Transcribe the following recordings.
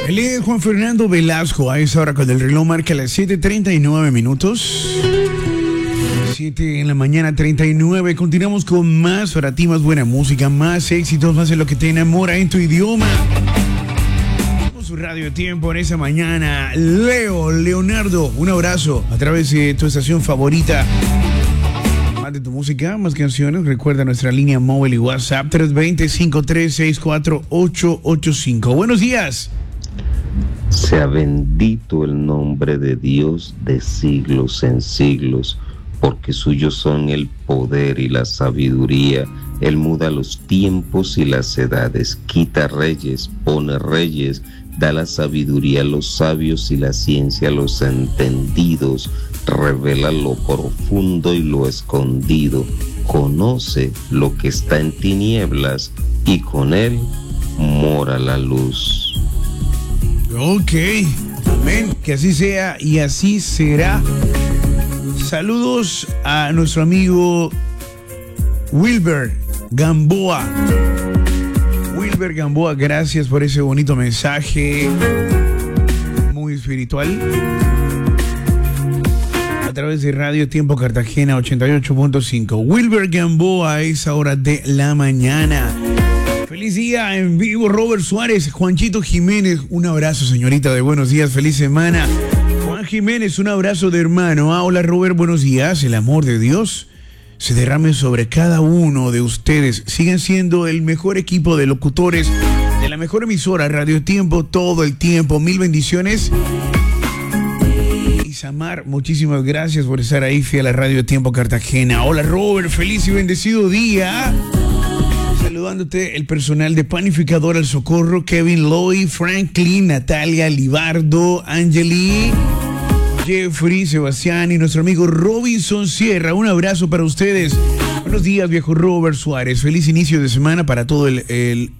Él es Juan Fernando Velasco. A esa hora cuando el reloj marca las 7:39 minutos. 7 en la mañana 39. Continuamos con más para ti, más buena música, más éxitos, más de lo que te enamora en tu idioma. Su radio tiempo en esa mañana. Leonardo, un abrazo a través de tu estación favorita. Más de tu música, más canciones. Recuerda nuestra línea móvil y WhatsApp 320-5364885. Buenos días. Sea bendito el nombre de Dios de siglos en siglos, porque suyos son el poder y la sabiduría. Él muda los tiempos y las edades, quita reyes, pone reyes, da la sabiduría a los sabios y la ciencia a los entendidos, revela lo profundo y lo escondido, conoce lo que está en tinieblas y con él mora la luz. Ok, amén, que así sea y así será. Saludos a nuestro amigo Wilber Gamboa. Wilber Gamboa, gracias por ese bonito mensaje, muy espiritual. A través de Radio Tiempo Cartagena 88.5. Wilber Gamboa a esa hora de la mañana. Feliz día en vivo, Robert Suárez, Juanchito Jiménez, un abrazo, señorita de buenos días, feliz semana. Juan Jiménez, un abrazo de hermano. Hola, Robert, buenos días. El amor de Dios se derrame sobre cada uno de ustedes. Sigan siendo el mejor equipo de locutores de la mejor emisora Radio Tiempo todo el tiempo. Mil bendiciones. Isamar, muchísimas gracias por estar ahí fiel a Radio Tiempo Cartagena. Hola, Robert, feliz y bendecido día. Saludándote el personal de Panificador al Socorro, Kevin Loy, Franklin, Natalia, Libardo, Angeli, Jeffrey, Sebastián y nuestro amigo Robinson Sierra. Un abrazo para ustedes. Buenos días, viejo Robert Suárez. Feliz inicio de semana para todo el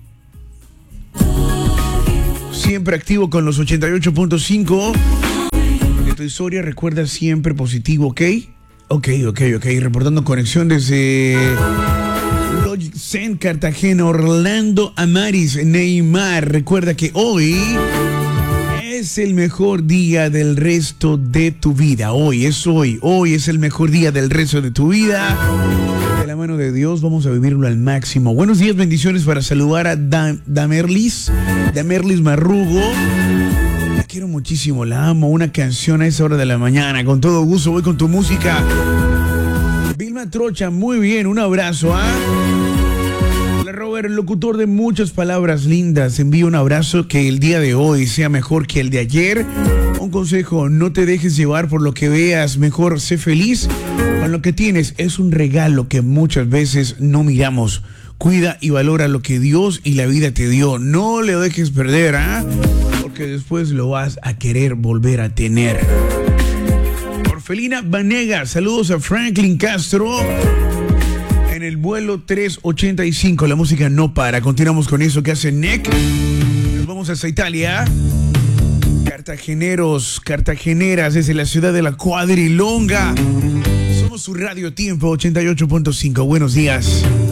siempre activo con los 88.5 de tu historia. Recuerda siempre positivo, ¿ok? Ok. Reportando conexión desde Logic Zen, Cartagena, Orlando, Amaris, Neymar. Recuerda que hoy es el mejor día del resto de tu vida. Hoy es el mejor día del resto de tu vida. De la mano de Dios vamos a vivirlo al máximo. Buenos días, bendiciones para saludar a Damerlis Marrugo. La quiero muchísimo, la amo. Una canción a esa hora de la mañana. Con todo gusto voy con tu música. Vilma Trocha, muy bien, un abrazo, Hola, Robert, locutor de muchas palabras lindas. Envío un abrazo, que el día de hoy sea mejor que el de ayer. Un consejo, no te dejes llevar por lo que veas, mejor sé feliz con lo que tienes. Es un regalo que muchas veces no miramos. Cuida y valora lo que Dios y la vida te dio. No le dejes perder, porque después lo vas a querer volver a tener. Felina Vanegas, saludos a Franklin Castro en el vuelo 385. La música no para. Continuamos con eso que hace NEC. Nos vamos hasta Italia. Cartageneros, cartageneras desde la ciudad de la Cuadrilonga. Somos su Radio Tiempo 88.5. Buenos días.